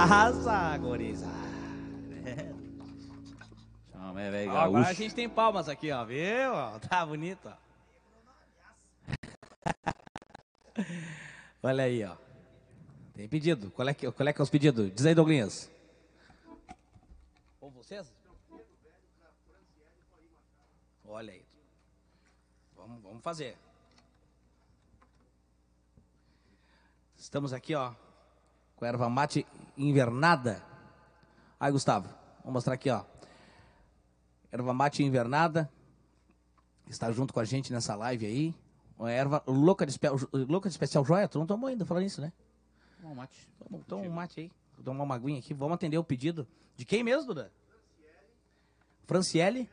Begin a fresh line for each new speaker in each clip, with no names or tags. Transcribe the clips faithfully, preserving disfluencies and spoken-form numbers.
Asa, guriza.
Chama, é velho
Ó,
gaúcho.
agora a gente tem palmas aqui, ó. Viu? Ó, tá bonito, ó. Olha aí, ó. Tem pedido. Qual é que, qual é, que é os pedidos? Diz aí, Douglinhas. Ou vocês? Olha aí. Vamos, vamos fazer. Estamos aqui, ó, com a erva mate invernada. Aí, Gustavo, vou mostrar aqui, ó. Erva mate invernada. Está junto com a gente nessa live aí. Uma erva louca de, espe... louca de especial joia. Tu não tomou ainda falando isso, né?
Toma um mate.
Toma, toma um mate aí. Vou tomar uma aguinha aqui. Vamos atender o pedido. De quem mesmo, Duda? Franciele.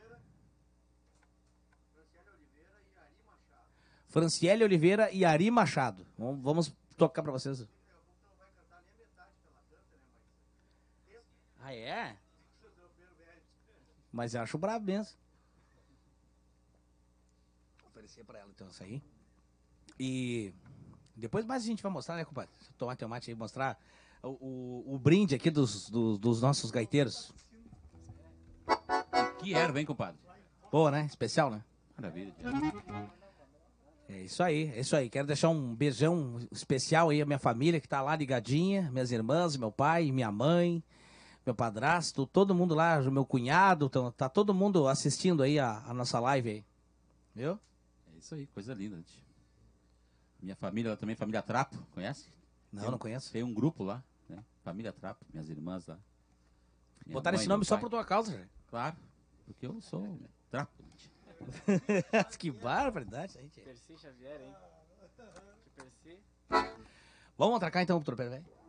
Franciele Oliveira e Ari Machado. Vamos, vamos tocar pra vocês. Ah, é? Mas eu acho brabo mesmo. Vou oferecer pra ela então isso aí. E depois mais a gente vai mostrar, né, compadre? Tomar teu mate aí, mostrar o, o, o brinde aqui dos, dos, dos nossos gaiteiros.
Que erva, hein, compadre?
Boa, né? Especial, né?
Maravilha.
É isso aí, é isso aí. Quero deixar um beijão especial aí à minha família que tá lá ligadinha, minhas irmãs, meu pai, minha mãe, meu padrasto, todo mundo lá, meu cunhado, tá, tá todo mundo assistindo aí a, a nossa live aí. Viu?
É isso aí, coisa linda. Gente. Minha família também, família Trapo, conhece?
Não,
tem,
não conheço.
Tem um grupo lá, né? Família Trapo, minhas irmãs lá. Minha
Botaram
mãe,
esse nome
meu
só
pai.
por tua causa, gente.
Claro, porque eu sou Trapo. Gente.
Que barbaridade, gente.
Percy Xavier, hein? Que Percy.
Vamos atracar então, doutor Pé, velho?